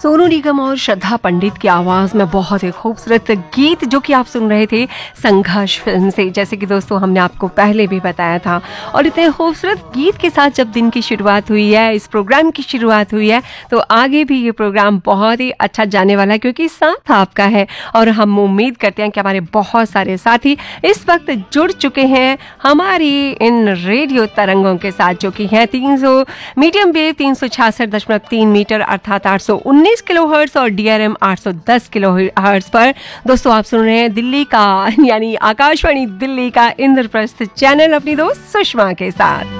सोनू निगम और श्रद्धा पंडित की आवाज में बहुत ही खूबसूरत गीत जो कि आप सुन रहे थे संघर्ष फिल्म से। जैसे कि दोस्तों हमने आपको पहले भी बताया था, और इतने खूबसूरत गीत के साथ जब दिन की शुरुआत हुई है, इस प्रोग्राम की शुरुआत हुई है, तो आगे भी ये प्रोग्राम बहुत ही अच्छा जाने वाला है, क्योंकि साथ आपका है। और हम उम्मीद करते हैं कि हमारे बहुत सारे साथी इस वक्त जुड़ चुके हैं हमारी इन रेडियो तरंगों के साथ, जो कि हैं 300 मीडियम वेव 366.3 मीटर अर्थात 819 किलोहर्ट्ज और DRM 810 किलोहर्ट्ज पर। दोस्तों आप सुन रहे हैं दिल्ली का यानी आकाशवाणी दिल्ली का इंद्रप्रस्थ चैनल अपनी दोस्त सुषमा के साथ।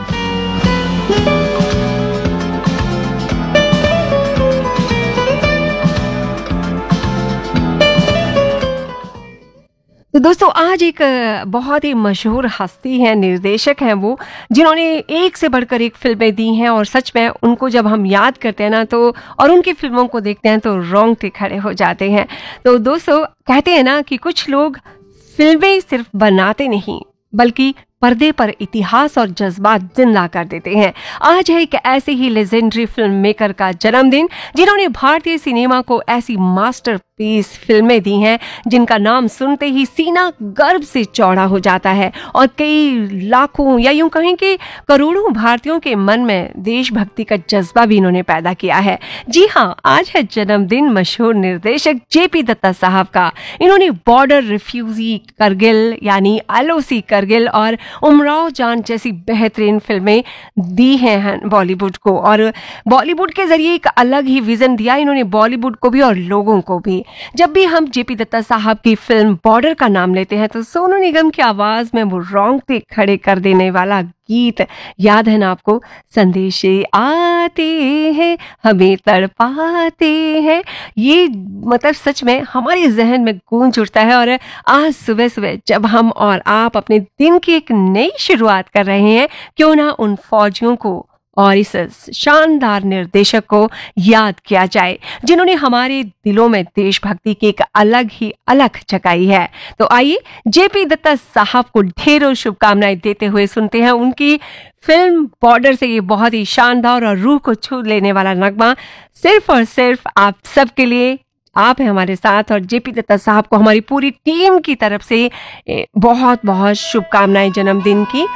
तो दोस्तों आज एक बहुत ही मशहूर हस्ती है, निर्देशक हैं वो, जिन्होंने एक से बढ़कर एक फिल्में दी हैं, और सच में उनको जब हम याद करते हैं ना तो और उनकी फिल्मों को देखते हैं तो रोंगटे खड़े हो जाते हैं। तो दोस्तों कहते हैं ना कि कुछ लोग फिल्में सिर्फ बनाते नहीं बल्कि पर्दे पर इतिहास और जज्बात जिंदा कर देते हैं। आज है एक ऐसे ही लेजेंडरी फिल्म मेकर का जन्मदिन, जिन्होंने भारतीय सिनेमा को ऐसी मास्टरपीस फिल्में दी हैं जिनका नाम सुनते ही सीना गर्व से चौड़ा हो जाता है, और कई लाखों या यूं कहें कि करोड़ों भारतीयों के मन में देशभक्ति का जज्बा भी इन्होंने पैदा किया है। जी हाँ, आज है जन्मदिन मशहूर निर्देशक JP दत्ता साहब का। इन्होंने बॉर्डर, रिफ्यूजी, करगिल यानी LOC करगिल और उमराव जान जैसी बेहतरीन फिल्में दी हैं बॉलीवुड को, और बॉलीवुड के जरिए एक अलग ही विजन दिया इन्होंने बॉलीवुड को भी और लोगों को भी। जब भी हम JP दत्ता साहब की फिल्म बॉर्डर का नाम लेते हैं तो सोनू निगम की आवाज में वो रोंगटे खड़े कर देने वाला गीत याद है ना आपको? संदेशे आते हैं हमें तड़पाते हैं, ये मतलब सच में हमारे जहन में गूंज उठता है। और आज सुबह सुबह जब हम और आप अपने दिन की एक नई शुरुआत कर रहे हैं, क्यों ना उन फौजियों को और इस शानदार निर्देशक को याद किया जाए, जिन्होंने हमारे दिलों में देशभक्ति की एक अलग ही अलग जगाई है। तो आइए JP दत्ता साहब को ढेरों शुभकामनाएं देते हुए सुनते हैं उनकी फिल्म बॉर्डर से ये बहुत ही शानदार और रूह को छू लेने वाला नगमा, सिर्फ और सिर्फ आप सबके लिए। आप हैं हमारे साथ, और JP दत्ता साहब को हमारी पूरी टीम की तरफ से बहुत बहुत शुभकामनाएं जन्मदिन की।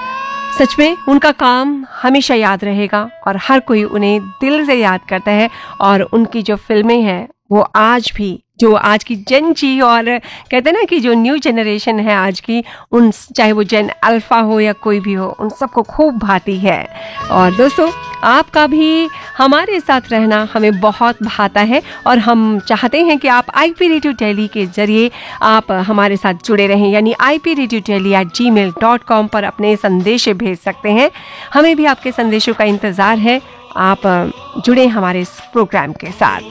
सच में उनका काम हमेशा याद रहेगा और हर कोई उन्हें दिल से याद करता है, और उनकी जो फिल्में हैं वो आज भी, जो आज की जेन जी और कहते हैं ना कि जो न्यू जनरेशन है आज की, उन चाहे वो जेन अल्फा हो या कोई भी हो, उन सबको खूब भाती है। और दोस्तों आपका भी हमारे साथ रहना हमें बहुत भाता है, और हम चाहते हैं कि आप IP रेडियो दिल्ली के जरिए आप हमारे साथ जुड़े रहें, यानी ipreadiodeli@gmail.com पर अपने संदेश भेज सकते हैं। हमें भी आपके संदेशों का इंतज़ार है। आप जुड़े हमारे इस प्रोग्राम के साथ।